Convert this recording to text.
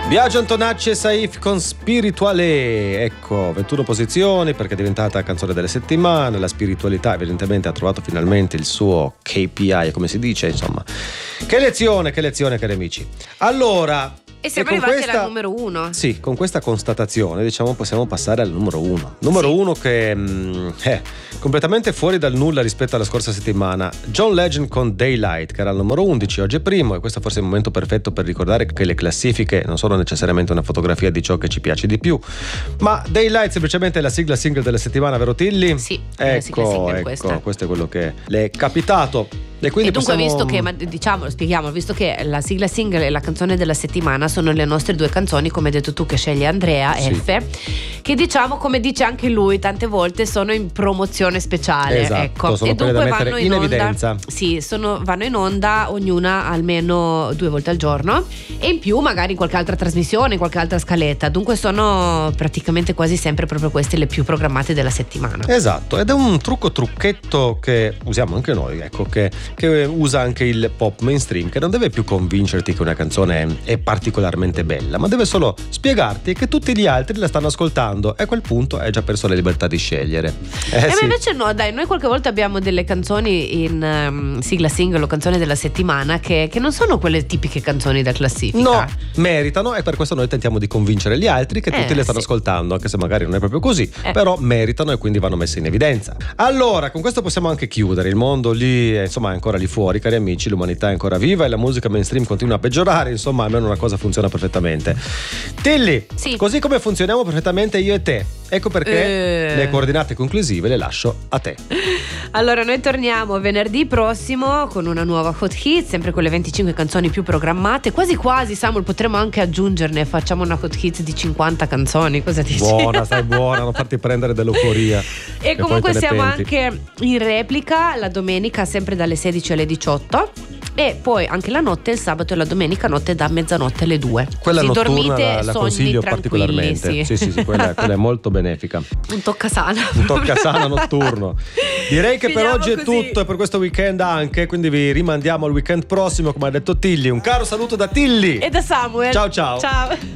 Biagio Antonacci e Saif con Spirituale. Ecco, 21 posizioni perché è diventata canzone delle settimane. La spiritualità evidentemente ha trovato finalmente il suo KPI, come si dice, insomma. Che lezione, cari amici. Allora, e siamo arrivati alla numero 1. Sì, con questa constatazione, diciamo, possiamo passare al numero 1. Numero 1 che è completamente fuori dal nulla rispetto alla scorsa settimana. John Legend con Daylight, che era il numero 11, oggi è primo, e questo forse è il momento perfetto per ricordare che le classifiche non sono necessariamente una fotografia di ciò che ci piace di più, ma Daylight semplicemente è la sigla single della settimana, vero Tilly? Sì, ecco, questo è quello che le è capitato. E quindi dunque possiamo... visto che, ma diciamo, spieghiamo, visto che la sigla single e la canzone della settimana sono le nostre due canzoni, come hai detto tu, che sceglie Andrea, sì. F, che diciamo, come dice anche lui tante volte, sono in promozione speciale, esatto, ecco. sono e dunque vanno in onda, evidenza. Sì, vanno in onda ognuna almeno 2 volte al giorno, e in più magari in qualche altra trasmissione, in qualche altra scaletta. Dunque sono praticamente quasi sempre proprio queste le più programmate della settimana. Esatto, ed è un trucchetto che usiamo anche noi, ecco, che usa anche il pop mainstream, che non deve più convincerti che una canzone è particolarmente bella, ma deve solo spiegarti che tutti gli altri la stanno ascoltando, e a quel punto hai già perso la libertà di scegliere. Sì. Ma invece no, dai, noi qualche volta abbiamo delle canzoni in sigla single o canzone della settimana che non sono quelle tipiche canzoni da classifica. No, meritano, e per questo noi tentiamo di convincere gli altri che tutti le stanno ascoltando, anche se magari non è proprio così, però meritano e quindi vanno messe in evidenza. Allora, con questo possiamo anche chiudere. Il mondo lì, insomma, è ancora lì fuori, cari amici, l'umanità è ancora viva e la musica mainstream continua a peggiorare, insomma, almeno una cosa funziona perfettamente. Tilly, sì. Così come funzioniamo perfettamente io e te, ecco perché le coordinate conclusive le lascio a te. Allora, noi torniamo venerdì prossimo con una nuova Hot Hit, sempre con le 25 canzoni più programmate. Quasi quasi, Samuel, potremmo anche aggiungerne, facciamo una Hot Hit di 50 canzoni, cosa dici? Buona, stai buona, non farti prendere dell'euforia. E comunque siamo anche in replica la domenica, sempre dalle 16 alle 18, e poi anche la notte, il sabato e la domenica notte da mezzanotte alle 2. Quella così notturna dormite, la consiglio particolarmente. Sì, quella è molto benefica. Un toccasana. Un toccasana notturno. Direi che finiamo per oggi così. È tutto, e per questo weekend anche, quindi vi rimandiamo al weekend prossimo, come ha detto Tilly. Un caro saluto da Tilly e da Samuel. Ciao.